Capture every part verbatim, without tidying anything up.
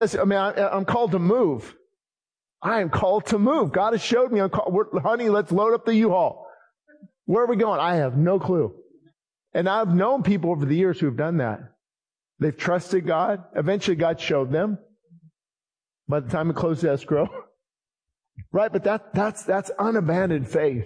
I mean, I, I'm called to move. I am called to move. God has showed me, I'm called, we're, honey, let's load up the U-Haul. Where are we going? I have no clue. And I've known people over the years who have done that. They've trusted God. Eventually God showed them. By the time it closed escrow. Right? But that, that's, that's unabandoned faith.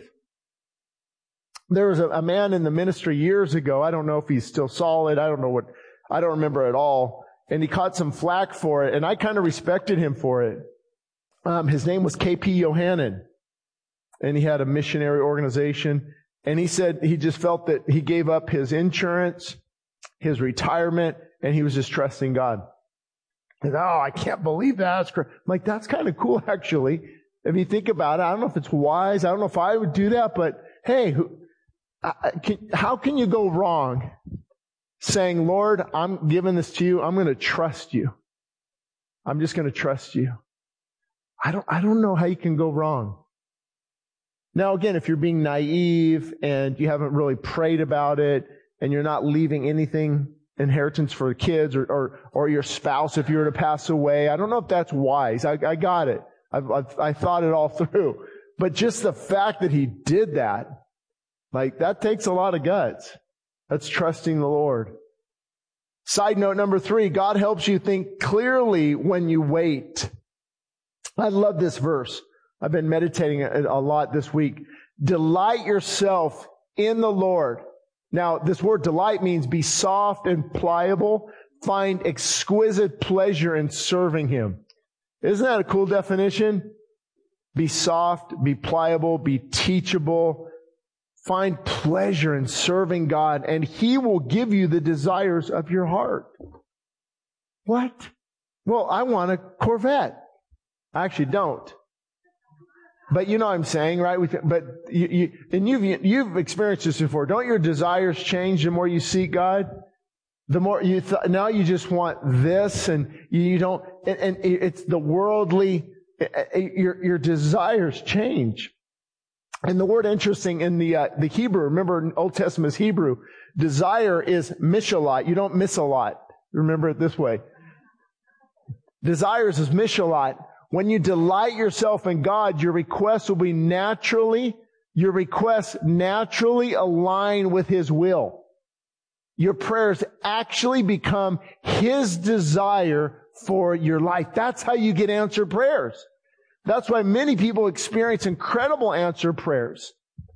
There was a, a man in the ministry years ago. I don't know if he's still solid. I don't know what, I don't remember at all. And he caught some flack for it. And I kind of respected him for it. Um, his name was K P Yohannan. And he had a missionary organization. And he said he just felt that he gave up his insurance, his retirement, and he was just trusting God. And, oh, I can't believe that. That's crazy. I'm like, that's kind of cool, actually. If you think about it, I don't know if it's wise. I don't know if I would do that. But, hey, who, I, can, how can you go wrong saying, Lord, I'm giving this to you. I'm going to trust you. I'm just going to trust you. I don't, I don't know how you can go wrong. Now, again, if you're being naive and you haven't really prayed about it and you're not leaving anything, inheritance for the kids or, or, or your spouse if you were to pass away, I don't know if that's wise. I, I got it. I've, I've, I thought it all through. But just the fact that he did that, like, that takes a lot of guts. That's trusting the Lord. Side note number three, God helps you think clearly when you wait. I love this verse. I've been meditating a lot this week. Delight yourself in the Lord. Now, this word delight means be soft and pliable. Find exquisite pleasure in serving Him. Isn't that a cool definition? Be soft, be pliable, be teachable. Find pleasure in serving God, and He will give you the desires of your heart. What? Well, I want a Corvette. I actually don't. But you know what I'm saying, right? But you, you, and you've you've experienced this before. Don't your desires change the more you seek God? The more you th- now you just want this, and you, you don't. And, and it's the worldly. Your your desires change. And the word interesting in the uh, the Hebrew. Remember, Old Testament is Hebrew. Desire is mishalot. You don't miss a lot. Remember it this way. Desires is mishalot. When you delight yourself in God, your requests will be naturally, your requests naturally align with His will. Your prayers actually become His desire for your life. That's how you get answered prayers. That's why many people experience incredible answered prayers.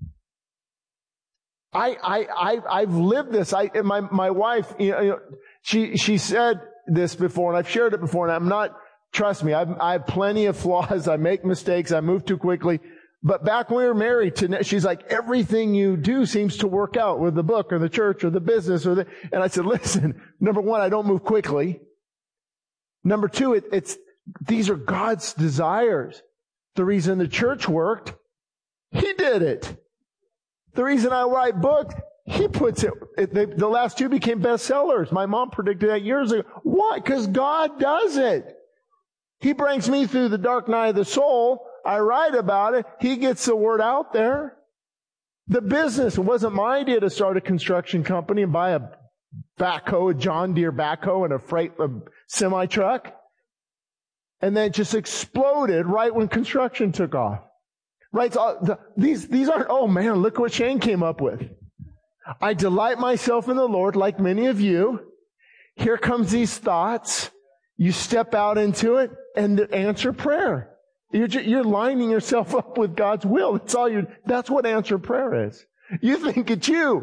I, I, I, I've lived this. I, my, my wife, you know, she, she said this before, and I've shared it before, and I'm not, trust me, I've, I have plenty of flaws. I make mistakes. I move too quickly. But back when we were married, to, she's like, everything you do seems to work out with the book or the church or the business or the, and I said, listen, number one, I don't move quickly. Number two, it, it's, these are God's desires. The reason the church worked, He did it. The reason I write books, He puts it, it they, the last two became bestsellers. My mom predicted that years ago. Why? Because God does it. He brings me through the dark night of the soul. I write about it. He gets the word out there. The business, it wasn't my idea to start a construction company and buy a backhoe, a John Deere backhoe and a freight, a semi truck. And then it just exploded right when construction took off. Right? So the, these, these aren't, oh man, look what Shane came up with. I delight myself in the Lord like many of you. Here comes these thoughts. You step out into it and answer prayer. You're, just, you're lining yourself up with God's will. That's all you, that's what answer prayer is. You think it's you.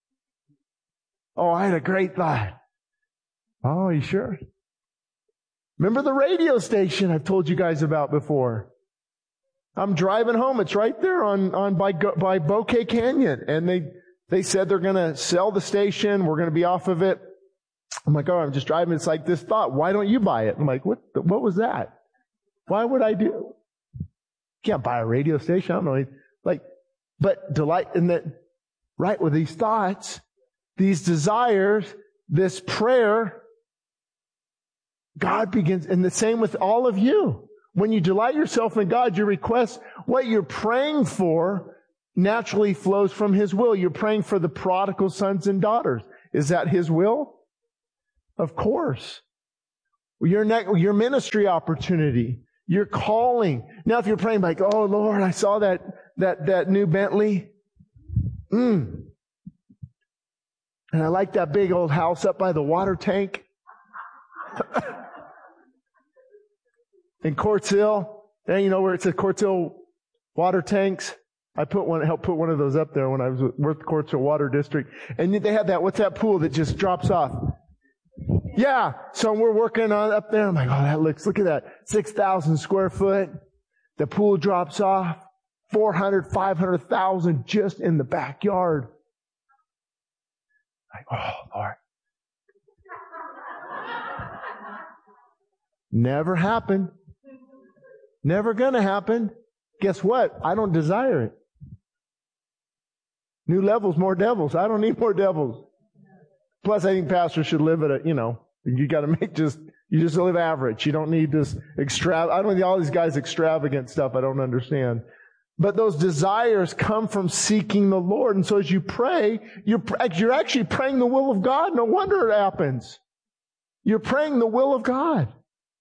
Oh, I had a great thought. Oh, you sure? Remember the radio station I've told you guys about before? I'm driving home. It's right there on, on by, by Bouquet Canyon. And they, they said they're going to sell the station. We're going to be off of it. I'm like, oh, I'm just driving. It's like this thought. Why don't you buy it? I'm like, what, the, what was that? Why would I do? Can't buy a radio station. I don't know. Like, but delight in that, right, with these thoughts, these desires, this prayer, God begins, and the same with all of you. When you delight yourself in God, your request, what you're praying for naturally flows from His will. You're praying for the prodigal sons and daughters. Is that His will? Of course. your ne- your ministry opportunity, your calling. Now, if you're praying like, oh Lord, I saw that that that new Bentley, mm. and I like that big old house up by the water tank in Quartz Hill. And you know where it says Quartz Hill water tanks? I put one, helped put one of those up there when I was with the Quartz Hill Water District. And they have that, what's that pool that just drops off? Yeah. So we're working on up there. I'm like, oh, that looks, look at that. six thousand square foot. The pool drops off. four hundred, five hundred thousand just in the backyard. Like, oh, Lord. Never happened. Never gonna happen. Guess what? I don't desire it. New levels, more devils. I don't need more devils. Plus, I think pastors should live at a, you know, you got to make just, you just live average. You don't need this extra, I don't need all these guys extravagant stuff I don't understand. But those desires come from seeking the Lord. And so as you pray, you're, you're actually praying the will of God. No wonder it happens. You're praying the will of God.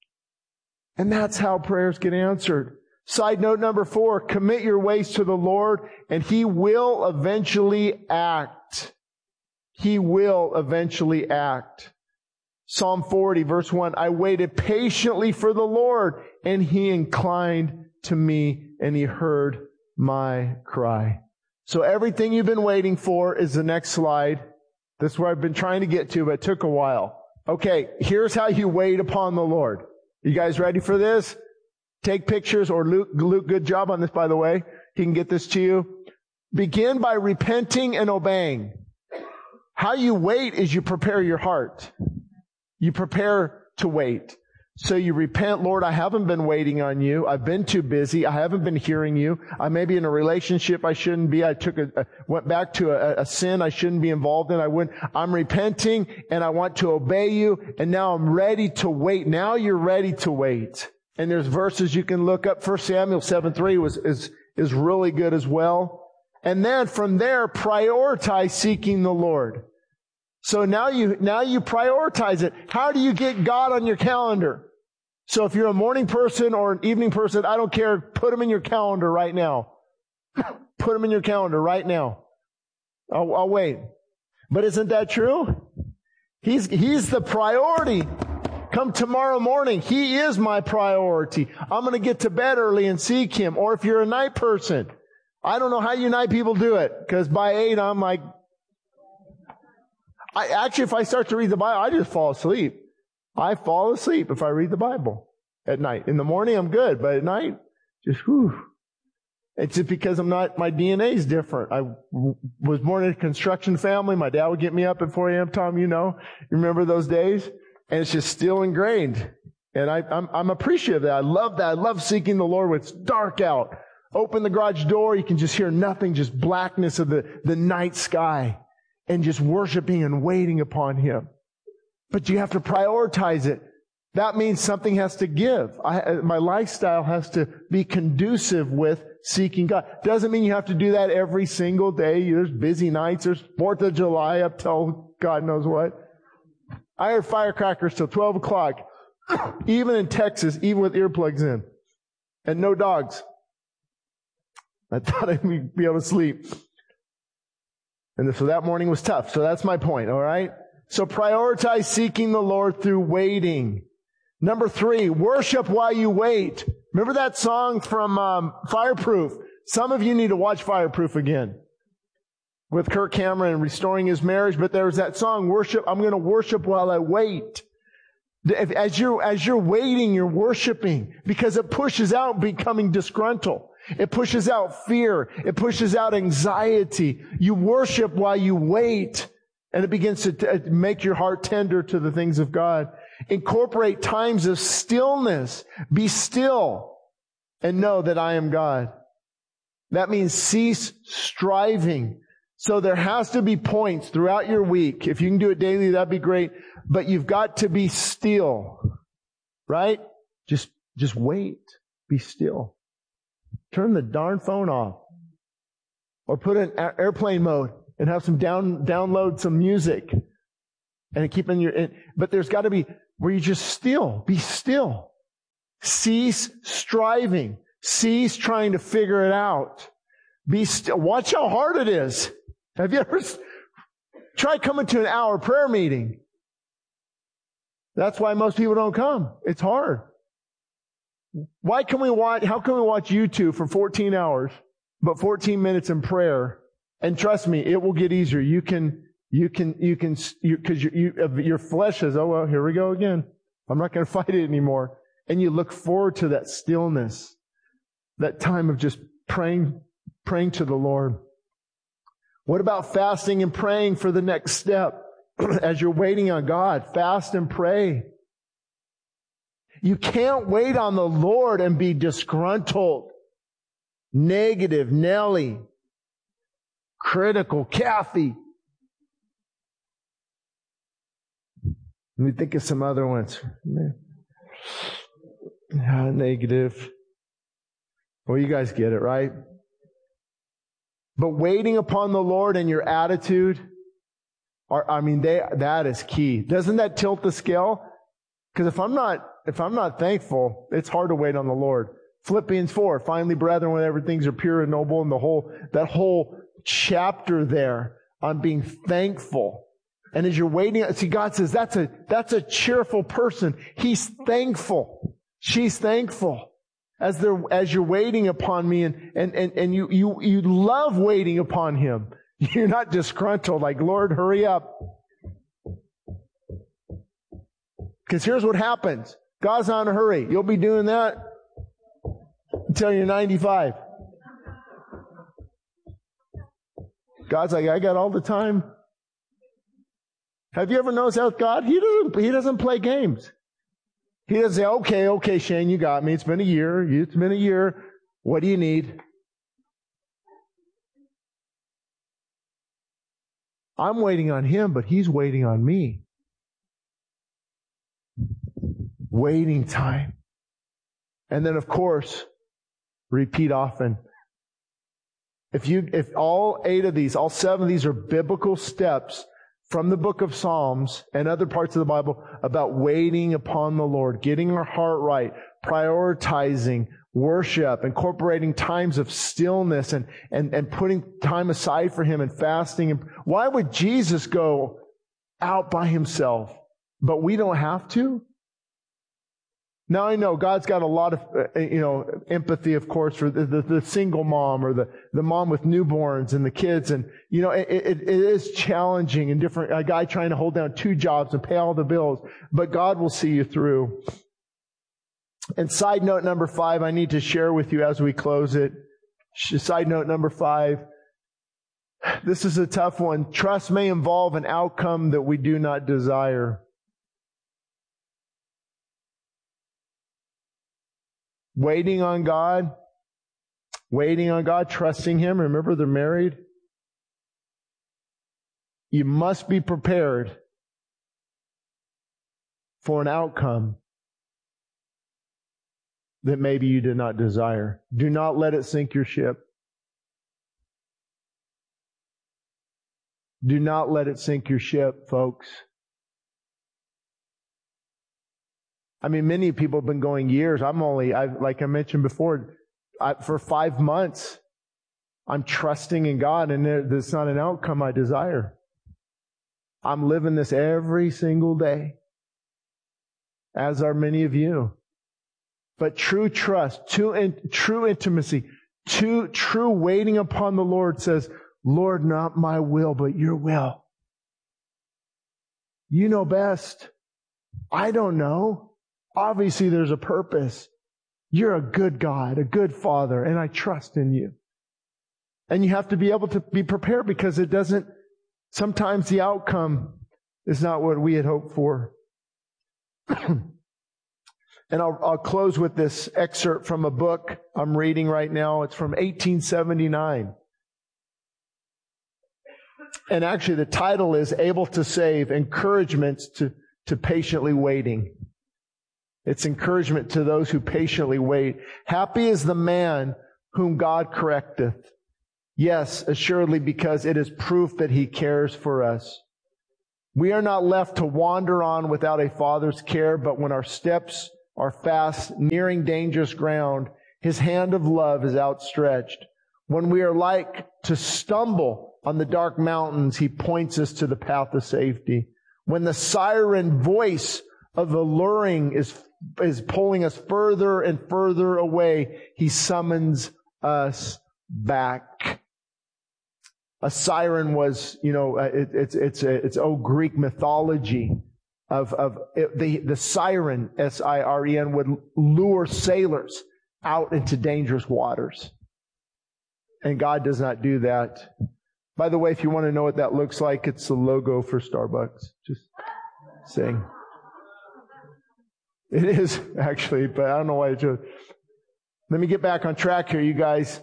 And that's how prayers get answered. Side note number four, commit your ways to the Lord and He will eventually act. He will eventually act. Psalm forty, verse one, I waited patiently for the Lord and He inclined to me and He heard my cry. So everything you've been waiting for is the next slide. This is where I've been trying to get to, but it took a while. Okay, here's how you wait upon the Lord. You guys ready for this? Take pictures, or Luke, Luke, good job on this, by the way. He can get this to you. Begin by repenting and obeying. How you wait is you prepare your heart. You prepare to wait. So you repent, Lord, I haven't been waiting on you. I've been too busy. I haven't been hearing you. I may be in a relationship I shouldn't be. I took a, a went back to a, a sin I shouldn't be involved in. I went, I'm repenting and I want to obey you. And now I'm ready to wait. Now you're ready to wait. And there's verses you can look up. First Samuel seven three was, is, is really good as well. And then from there, prioritize seeking the Lord. So now you, now you prioritize it. How do you get God on your calendar? So if you're a morning person or an evening person, I don't care. Put Him in your calendar right now. Put Him in your calendar right now. I'll, I'll wait. But isn't that true? He's, He's the priority. Come tomorrow morning. He is my priority. I'm going to get to bed early and seek Him. Or if you're a night person, I don't know how you night people do it. Because by eight, I'm like, I actually, if I start to read the Bible, I just fall asleep. I fall asleep if I read the Bible at night. In the morning, I'm good. But at night, just whew. It's just because I'm not, my D N A is different. I w- was born in a construction family. My dad would get me up at four a.m. Tom, you know. You remember those days? And it's just still ingrained. And I, I'm, I'm appreciative of that. I love that. I love seeking the Lord when it's dark out. Open the garage door. You can just hear nothing, just blackness of the, the night sky. And just worshiping and waiting upon Him. But you have to prioritize it. That means something has to give. I, my lifestyle has to be conducive with seeking God. Doesn't mean you have to do that every single day. There's busy nights. There's fourth of July up till God knows what. I heard firecrackers till twelve o'clock, even in Texas, even with earplugs in. And no dogs. I thought I'd be able to sleep. And so that morning was tough. So that's my point, all right? So prioritize seeking the Lord through waiting. Number three, worship while you wait. Remember that song from um, Fireproof? Some of you need to watch Fireproof again with Kirk Cameron and restoring his marriage. But there's that song, worship. I'm going to worship while I wait. As you're, as you're waiting, you're worshiping because it pushes out becoming disgruntled. It pushes out fear. It pushes out anxiety. You worship while you wait, and it begins to t- make your heart tender to the things of God. Incorporate times of stillness. Be still and know that I am God. That means cease striving. So there has to be points throughout your week. If you can do it daily, that'd be great. But you've got to be still, right? Just, just wait. Be still. Turn the darn phone off. Or put it in airplane mode and have some down, download some music. And keep in your, but there's got to be, where you just still, be still. Cease striving. Cease trying to figure it out. Be still. Watch how hard it is. Have you ever tried coming to an hour prayer meeting? That's why most people don't come. It's hard. Why can we watch, how can we watch YouTube for fourteen hours, but fourteen minutes in prayer? And trust me, it will get easier. You can, you can, you can, you, cause you, you, your flesh says, oh well, here we go again. I'm not going to fight it anymore. And you look forward to that stillness, that time of just praying, praying to the Lord. What about fasting and praying for the next step? As you're waiting on God, fast and pray. You can't wait on the Lord and be disgruntled, negative, Nelly, critical, Kathy. Let me think of some other ones. Yeah, negative. Well, you guys get it, right? But waiting upon the Lord and your attitude, are, I mean, they, that is key. Doesn't that tilt the scale? Because if I'm not, if I'm not thankful, it's hard to wait on the Lord. Philippians four, finally, brethren, whenever things are pure and noble, and the whole, that whole chapter there on being thankful. And as you're waiting, see, God says that's a, that's a cheerful person. He's thankful. She's thankful. As they're, as you're waiting upon me, and, and, and, and you, you, you love waiting upon Him. You're not disgruntled, like, Lord, hurry up. Because here's what happens. God's not in a hurry. You'll be doing that until you're ninety-five. God's like, I got all the time. Have you ever noticed that with God? He doesn't, He doesn't play games. He doesn't say, okay, okay, Shane, you got me. It's been a year. It's been a year. What do you need? I'm waiting on Him, but He's waiting on me. Waiting time. And then, of course, repeat often. If you, if all eight of these, all seven of these are biblical steps from the book of Psalms and other parts of the Bible about waiting upon the Lord, getting our heart right, prioritizing worship, incorporating times of stillness, and, and, and putting time aside for Him, and fasting. Why would Jesus go out by Himself, but we don't have to? Now I know God's got a lot of, uh, you know, empathy, of course, for the, the, the single mom, or the, the mom with newborns and the kids. And, you know, it, it, it is challenging and different. A guy trying to hold down two jobs and pay all the bills, but God will see you through. And side note number five, I need to share with you as we close it. Side note number five. This is a tough one. Trust may involve an outcome that we do not desire. Waiting on God, waiting on God, trusting Him. Remember, they're married. You must be prepared for an outcome that maybe you did not desire. Do not let it sink your ship. Do not let it sink your ship, folks. I mean, many people have been going years. I'm only, I, like I mentioned before, I, for five months, I'm trusting in God, and there's not an outcome I desire. I'm living this every single day, as are many of you. But true trust, true, in, true intimacy, true, true waiting upon the Lord says, Lord, not my will, but your will. You know best. I don't know. Obviously, there's a purpose. You're a good God, a good Father, and I trust in you. And you have to be able to be prepared, because it doesn't, sometimes the outcome is not what we had hoped for. And I'll, I'll close with this excerpt from a book I'm reading right now. It's from eighteen seventy-nine. And actually the title is Able to Save, Encouragements to, to Patiently Waiting. It's encouragement to those who patiently wait. Happy is the man whom God correcteth. Yes, assuredly, because it is proof that He cares for us. We are not left to wander on without a Father's care, but when our steps are fast, nearing dangerous ground, His hand of love is outstretched. When we are like to stumble on the dark mountains, He points us to the path of safety. When the siren voice of alluring is, is pulling us further and further away, He summons us back. A siren was, you know, it, it's it's it's old Greek mythology of of it, the the siren, S I R E N, would lure sailors out into dangerous waters, and God does not do that. By the way, if you want to know what that looks like, it's the logo for Starbucks. Just saying, it is actually, but I don't know why it's just. Let me get back on track here, you guys.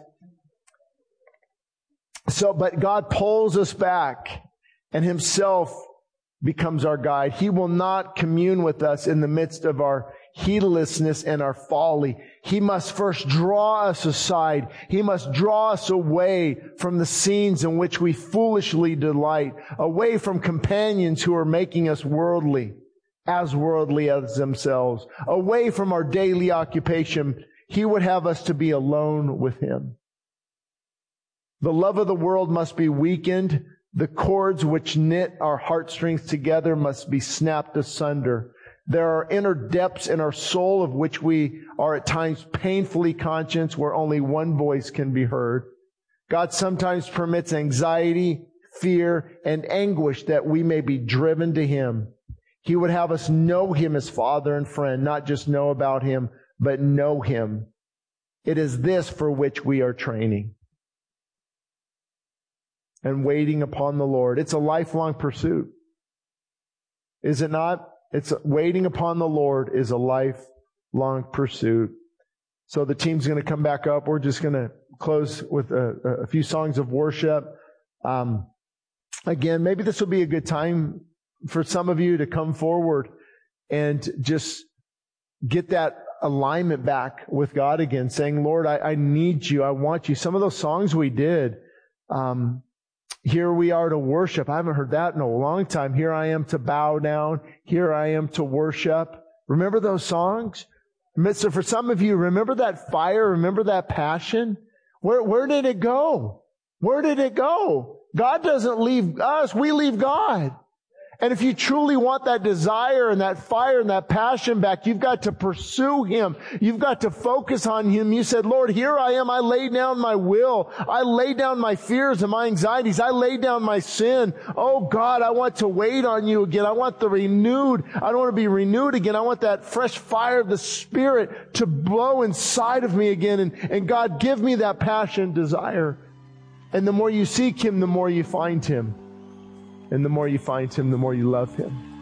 So, but God pulls us back and Himself becomes our guide. He will not commune with us in the midst of our heedlessness and our folly. He must first draw us aside. He must draw us away from the scenes in which we foolishly delight, away from companions who are making us worldly, as worldly as themselves, away from our daily occupation. He would have us to be alone with Him. The love of the world must be weakened. The cords which knit our heartstrings together must be snapped asunder. There are inner depths in our soul of which we are at times painfully conscious, where only one voice can be heard. God sometimes permits anxiety, fear, and anguish that we may be driven to Him. He would have us know Him as Father and friend, not just know about Him, but know Him. It is this for which we are training and waiting upon the Lord. It's a lifelong pursuit. Is it not? It's waiting upon the Lord is a lifelong pursuit. So the team's going to come back up. We're just going to close with a, a few songs of worship. Um, again, maybe this will be a good time for some of you to come forward and just get that alignment back with God again, saying, Lord, I, I need you. I want you. Some of those songs we did, um, here we are to worship. I haven't heard that in a long time. Here I am to bow down. Here I am to worship. Remember those songs? So for some of you, remember that fire? Remember that passion? Where, where did it go? Where did it go? God doesn't leave us. We leave God. And if you truly want that desire and that fire and that passion back, you've got to pursue Him. You've got to focus on Him. You said, Lord, here I am. I lay down my will. I lay down my fears and my anxieties. I lay down my sin. Oh God, I want to wait on you again. I want the renewed. I don't want to be renewed again. I want that fresh fire of the Spirit to blow inside of me again. And, and God, give me that passion and desire. And the more you seek Him, the more you find Him. And the more you find Him, the more you love Him.